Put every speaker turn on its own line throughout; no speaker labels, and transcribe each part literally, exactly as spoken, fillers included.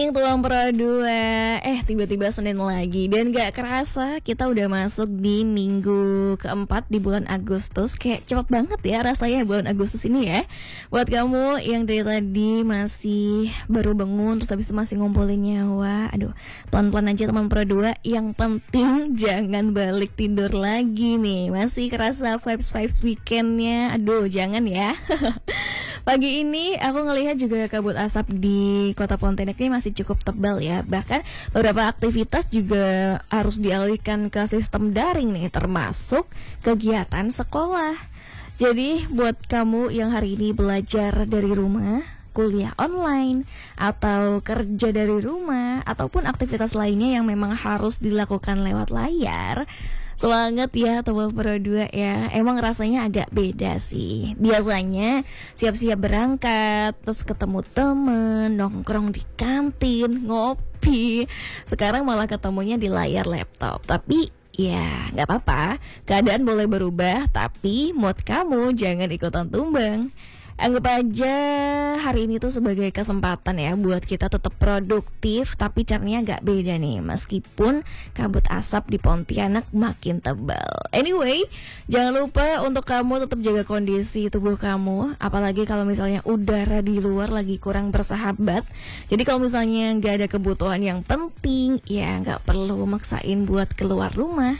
morning Tuang Pro dua. Eh tiba-tiba Senin lagi. Dan gak kerasa kita udah masuk di minggu keempat di bulan Agustus. Kayak cepet banget ya rasanya bulan Agustus ini ya. Buat kamu yang dari tadi masih baru bangun, terus habis itu masih ngumpulin nyawa, aduh pelan-pelan aja teman Pro dua. Yang penting jangan balik tidur lagi nih. Masih kerasa vibes-vibes weekendnya. Aduh jangan ya. Pagi ini aku ngelihat juga kabut asap di kota Pontianak ini masih cukup tebal ya. Bahkan beberapa aktivitas juga harus dialihkan ke sistem daring nih, termasuk kegiatan sekolah. Jadi buat kamu yang hari ini belajar dari rumah, kuliah online, atau kerja dari rumah, ataupun aktivitas lainnya yang memang harus dilakukan lewat layar, semangat ya teman Pro dua ya. Emang rasanya agak beda sih. Biasanya siap-siap berangkat, terus ketemu temen, nongkrong di kantin, ngopi. Sekarang malah ketemunya di layar laptop. Tapi ya gak apa-apa, keadaan boleh berubah, tapi mood kamu jangan ikutan tumbang. Anggap aja hari ini tuh sebagai kesempatan ya buat kita tetap produktif, tapi caranya agak beda nih meskipun kabut asap di Pontianak makin tebal. Anyway, jangan lupa untuk kamu tetap jaga kondisi tubuh kamu, apalagi kalau misalnya udara di luar lagi kurang bersahabat. Jadi kalau misalnya nggak ada kebutuhan yang penting, ya nggak perlu maksain buat keluar rumah.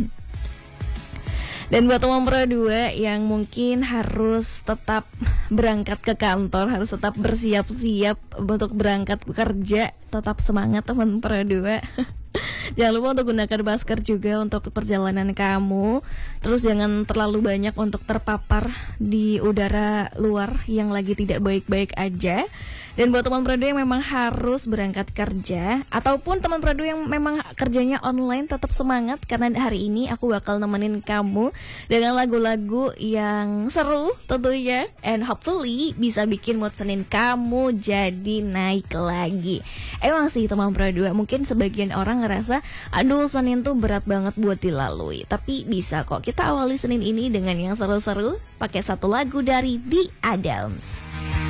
Dan buat teman Pro dua yang mungkin harus tetap berangkat ke kantor, harus tetap bersiap-siap untuk berangkat bekerja, tetap semangat teman Pro dua. Jangan lupa untuk gunakan masker juga untuk perjalanan kamu. Terus jangan terlalu banyak untuk terpapar di udara luar yang lagi tidak baik-baik aja. Dan buat teman Pro dua yang memang harus berangkat kerja, ataupun teman Pro dua yang memang kerjanya online, tetap semangat karena hari ini aku bakal nemenin kamu dengan lagu-lagu yang seru tentunya. And hopefully bisa bikin mood Senin kamu jadi naik lagi. Emang sih teman Pro dua, mungkin sebagian orang ngerasa aduh Senin tuh berat banget buat dilalui. Tapi bisa kok kita awali Senin ini dengan yang seru-seru pakai satu lagu dari The Adams.